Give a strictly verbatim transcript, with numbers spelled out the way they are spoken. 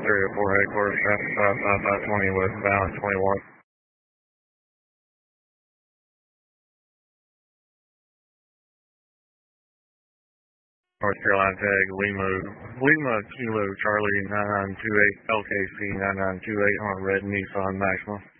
three oh four headquarters, traffic five five five twenty westbound twenty-one. North Carolina tag, Lima, Lima Kilo Charlie nine nine two eight L K C nine nine two eight on a red Nissan Maxima.